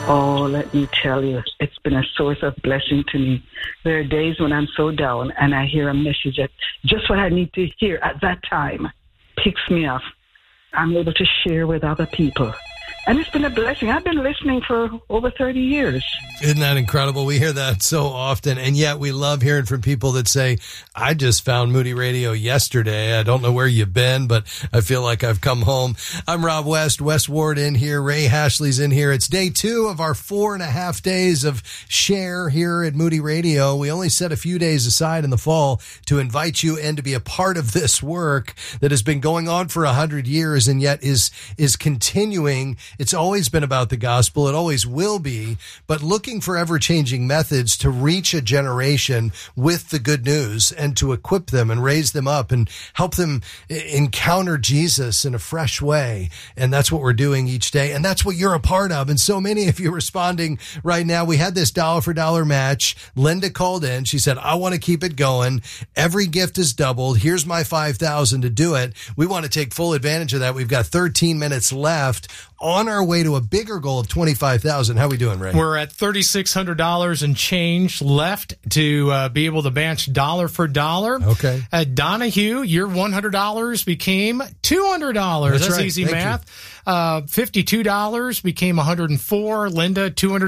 Oh, let me tell you, it's been a source of blessing to me. There are days when I'm so down and I hear a message that just what I need to hear at that time picks me up. I'm able to share with other people. And it's been a blessing. I've been listening for over 30 years. Isn't that incredible? We hear that so often, and yet we love hearing from people that say, I just found Moody Radio yesterday. I don't know where you've been, but I feel like I've come home. I'm Rob West, Wes Ward in here, Ray Hashley's in here. It's day 2 of our 4.5 days of share here at Moody Radio. We only set a few days aside in the fall to invite you in to be a part of this work that has been going on for 100 years and yet is continuing. It's always been about the gospel. It always will be, but looking for ever-changing methods to reach a generation with the good news and to equip them and raise them up and help them encounter Jesus in a fresh way. And that's what we're doing each day. And that's what you're a part of. And so many of you responding right now. We had this dollar for dollar match. Linda called in. She said, I want to keep it going. Every gift is doubled. Here's my $5,000 to do it. We want to take full advantage of that. We've got 13 minutes left on our way to a bigger goal of $25,000. How are we doing, Ray? We're at $3,600 and change left to be able to match dollar for dollar. Okay. Donahue, your $100 became $200. That's right. Easy Thank math. $52 became $104. Linda,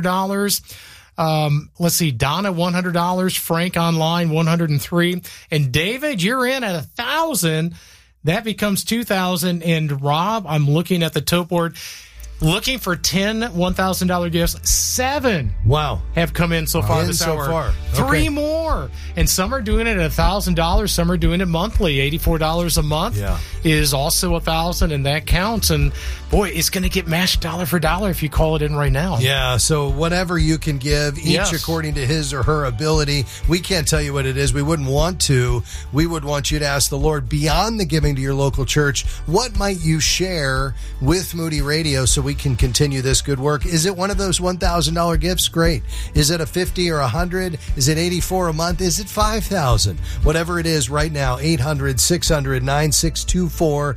$200. Let's see, Donna, $100. Frank online, $103. And David, you're in at $1,000. That becomes $2,000. And Rob, I'm looking at the tote board, looking for 10 $1,000 gifts. 7 have come in so far this hour. Three more. And some are doing it at $1,000. Some are doing it monthly. $84 a month is also $1,000, and that counts. And boy, it's going to get matched dollar for dollar if you call it in right now. Yeah, so whatever you can give, each according to his or her ability. We can't tell you what it is. We wouldn't want to. We would want you to ask the Lord, beyond the giving to your local church, what might you share with Moody Radio so we can continue this good work? Is it one of those $1,000 gifts? Great. Is it a 50 or 100? Is it 84 a month? Is it 5,000? Whatever it is right now, 800-600-9624,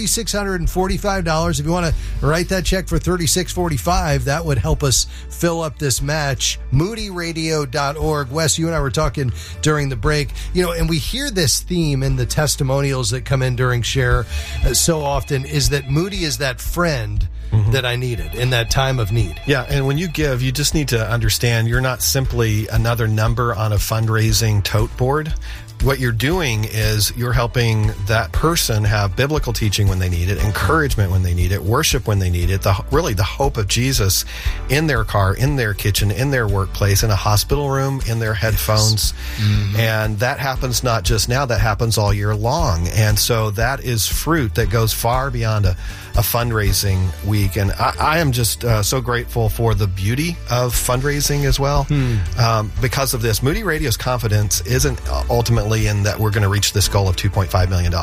$3,645. If you want to write that check for $3,645, that would help us fill up this match. MoodyRadio.org. Wes, you and I were talking during the break, and we hear this theme in the testimonials that come in during Share so often, is that Moody is that friend that I needed in that time of need. Yeah, and when you give, you just need to understand you're not simply another number on a fundraising tote board. What you're doing is you're helping that person have biblical teaching when they need it, encouragement when they need it, worship when they need it, really the hope of Jesus in their car, in their kitchen, in their workplace, in a hospital room, in their headphones. And that happens not just now, that happens all year long. And so that is fruit that goes far beyond a fundraising week. And I am just so grateful for the beauty of fundraising as well. Because of this, Moody Radio's confidence isn't ultimately in that we're going to reach this goal of $2.5 million.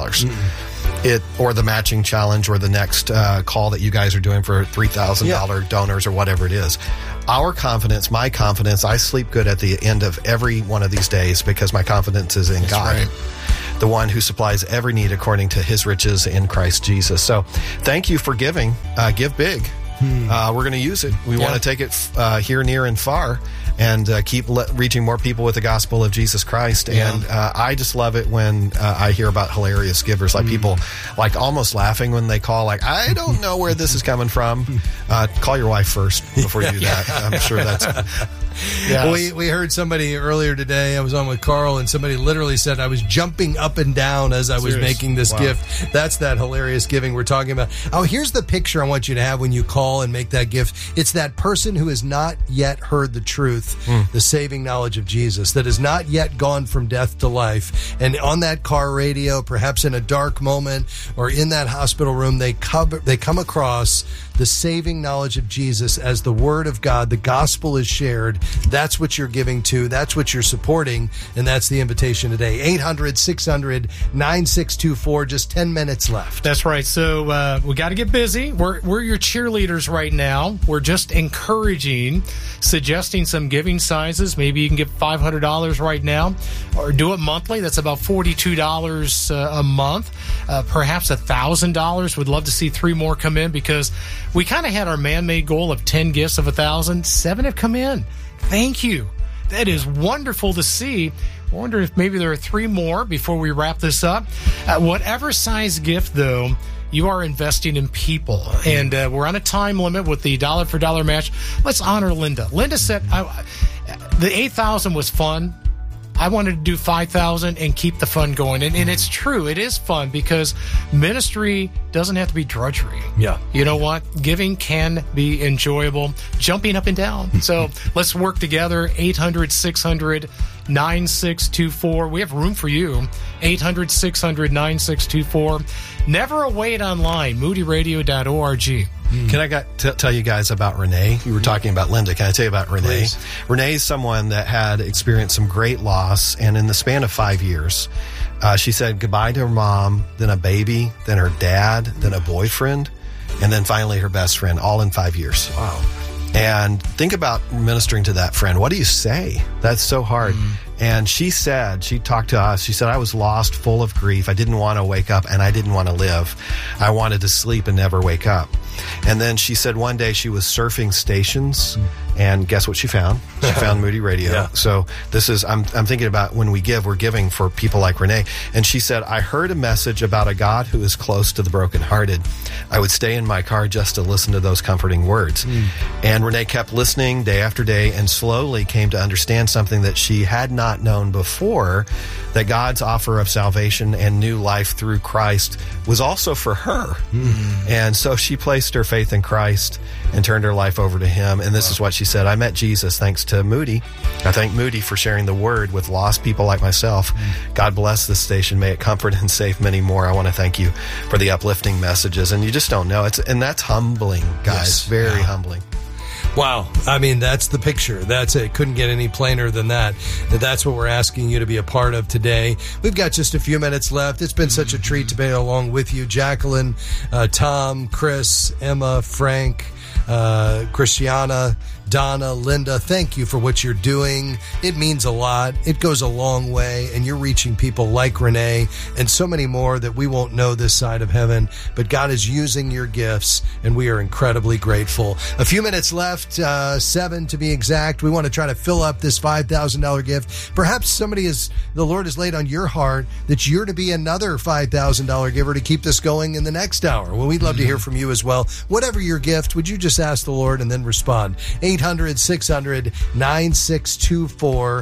Or the matching challenge or the next call that you guys are doing for $3,000 donors or whatever it is. Our confidence, my confidence, I sleep good at the end of every one of these days because my confidence is in God. Right. The one who supplies every need according to his riches in Christ Jesus. So thank you for giving. Give big. We're going to use it. We want to take it here, near, and far, and keep reaching more people with the gospel of Jesus Christ. And I just love it when I hear about hilarious givers, like people like almost laughing when they call, like, I don't know where this is coming from. Call your wife first before you do that. I'm sure that's... Yes. We heard somebody earlier today, I was on with Carl, and somebody literally said I was jumping up and down as I was making this gift. That's that hilarious giving we're talking about. Oh, here's the picture I want you to have when you call and make that gift. It's that person who has not yet heard the truth, the saving knowledge of Jesus, that has not yet gone from death to life. And on that car radio, perhaps in a dark moment or in that hospital room, they come across the saving knowledge of Jesus as the Word of God, the gospel is shared, That's what you're giving to. That's what you're supporting. And that's the invitation today. 800-600-9624. Just 10 minutes left. That's right. So we got to get busy. We're your cheerleaders right now. We're just encouraging, suggesting some giving sizes. Maybe you can give $500 right now, or do it monthly. That's about $42 a month. Perhaps $1,000. Would love to see 3 more come in, because we kind of had our man-made goal of 10 gifts of 1,000. 7 have come in. Thank you. That is wonderful to see. I wonder if maybe there are 3 more before we wrap this up. Whatever size gift, though, you are investing in people. And we're on a time limit with the dollar for dollar match. Let's honor Linda. Linda said the 8,000 was fun. I wanted to do 5,000 and keep the fun going. And it's true. It is fun, because ministry doesn't have to be drudgery. Yeah. You know what? Giving can be enjoyable. Jumping up and down. So let's work together. 800-600-9624. We have room for you. 800-600-9624. Never a wait online. moodyradio.org. Can I tell you guys about Renee? You were talking about Linda. Can I tell you about Renee? Please. Renee is someone that had experienced some great loss, and in the span of 5 years, she said goodbye to her mom, then a baby, then her dad, then a boyfriend, and then finally her best friend, all in 5 years. Wow. And think about ministering to that friend. What do you say? That's so hard. And she talked to us, she said, I was lost, full of grief. I didn't want to wake up, and I didn't want to live. I wanted to sleep and never wake up. And then she said one day she was surfing stations, and guess what she found? She found Moody Radio. Yeah. So this is, I'm thinking about when we give, we're giving for people like Renee. And she said, I heard a message about a God who is close to the brokenhearted. I would stay in my car just to listen to those comforting words. And Renee kept listening day after day, and slowly came to understand something that she had not known before, that God's offer of salvation and new life through Christ was also for her. And so she placed her faith in Christ and turned her life over to Him. And this is what she said: I met Jesus thanks to Moody. I thank Moody for sharing the word with lost people like myself. God bless this station. May it comfort and save many more. I want to thank you for the uplifting messages. And you just don't know. And that's humbling, guys. Yes. Very humbling. Wow. I mean, that's the picture. That's it. Couldn't get any plainer than that. That's what we're asking you to be a part of today. We've got just a few minutes left. It's been such a treat to be along with you. Jacqueline, Tom, Chris, Emma, Frank, Christiana, Donna, Linda, thank you for what you're doing. It means a lot. It goes a long way, and you're reaching people like Renee and so many more that we won't know this side of heaven, but God is using your gifts, and we are incredibly grateful. A few minutes left, 7 to be exact. We want to try to fill up this $5,000 gift. Perhaps the Lord has laid on your heart that you're to be another $5,000 giver to keep this going in the next hour. Well, we'd love to hear from you as well. Whatever your gift, would you just ask the Lord and then respond? 800-600-9624.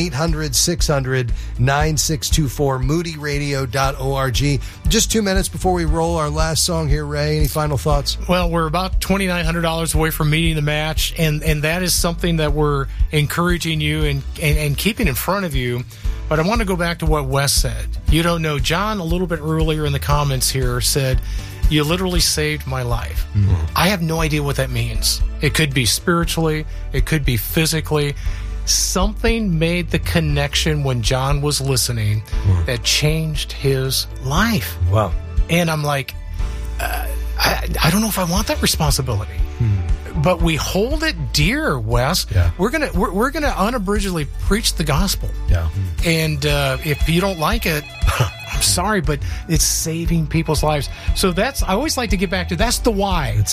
800-600-9624. moodyradio.org. Just 2 minutes before we roll our last song here, Ray. Any final thoughts? Well, we're about $2,900 away from meeting the match, and that is something that we're encouraging you and keeping in front of you. But I want to go back to what Wes said. You don't know. John, a little bit earlier in the comments here, said, you literally saved my life. I have no idea what that means. It could be spiritually. It could be physically. Something made the connection when John was listening that changed his life. Wow. And I'm like, I don't know if I want that responsibility. But we hold it dear, Wes. Yeah. We're gonna unabridgedly preach the gospel. Yeah. And if you don't like it, I'm sorry, but it's saving people's lives. So I always like to get back to, that's the why.